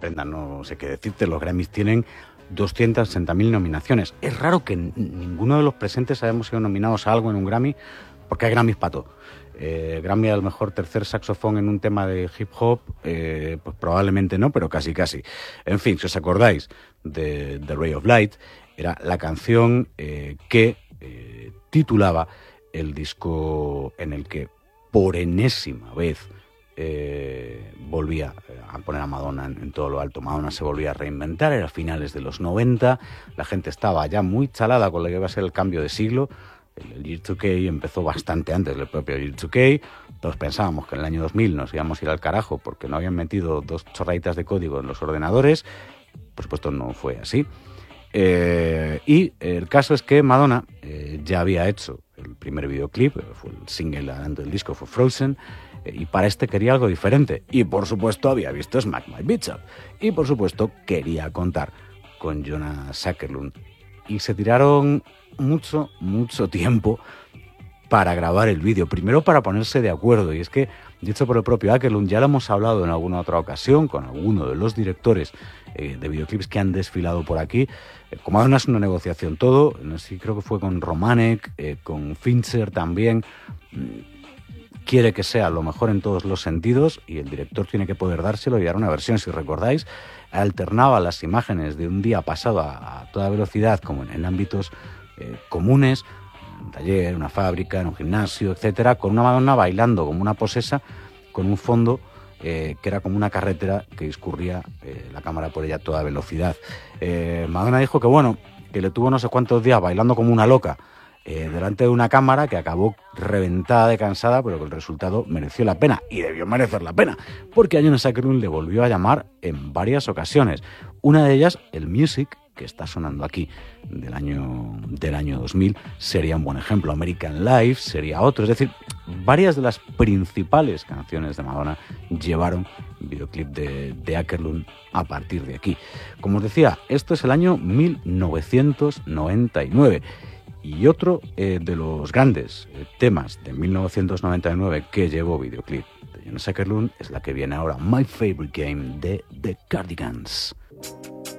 Brenda, no sé qué decirte, los Grammys tienen 260.000 nominaciones. Es raro que ninguno de los presentes hayamos sido nominados a algo en un Grammy, porque hay Grammys para todo. Grammy al mejor tercer saxofón en un tema de hip hop, pues probablemente no, pero casi. En fin, si os acordáis de The Ray of Light, era la canción que titulaba el disco en el que por enésima vez volvía a poner a Madonna en todo lo alto. Madonna se volvía a reinventar, era a finales de los 90, la gente estaba ya muy chalada con lo que iba a ser el cambio de siglo. El Year 2K empezó bastante antes del propio Year 2K. Todos pensábamos que en el año 2000 nos íbamos a ir al carajo porque no habían metido 2 chorraditas de código en los ordenadores. Por supuesto no fue así. Y el caso es que Madonna ya había hecho el primer videoclip, fue el single adelante del disco, fue Frozen, y para este quería algo diferente. Y por supuesto había visto Smack My Bitch Up. Y por supuesto quería contar con Jonas Åkerlund. Y se tiraron mucho tiempo para grabar el vídeo. Primero para ponerse de acuerdo. Y es que, dicho por el propio Åkerlund, ya lo hemos hablado en alguna otra ocasión con alguno de los directores de videoclips que han desfilado por aquí. Como Madonna es una negociación todo. Sí, creo que fue con Romanek, con Fincher también. Quiere que sea lo mejor en todos los sentidos y el director tiene que poder dárselo y dar una versión. Si recordáis, alternaba las imágenes de un día pasado a toda velocidad, como en ámbitos comunes, un taller, una fábrica, en un gimnasio, etcétera, con una Madonna bailando como una posesa, con un fondo que era como una carretera que discurría la cámara por ella a toda velocidad. Madonna dijo que bueno, que le tuvo no sé cuántos días bailando como una loca delante de una cámara, que acabó reventada de cansada, pero que el resultado mereció la pena, y debió merecer la pena, porque a Jonas Åkerlund le volvió a llamar en varias ocasiones. Una de ellas, el Music, que está sonando aquí, del año 2000, sería un buen ejemplo. American Life sería otro. Es decir, varias de las principales canciones de Madonna llevaron videoclip de Åkerlund a partir de aquí. Como os decía, esto es el año 1999. Y otro de los grandes temas de 1999 que llevó videoclip de Jonas Åkerlund es la que viene ahora, My Favorite Game, de The Cardigans.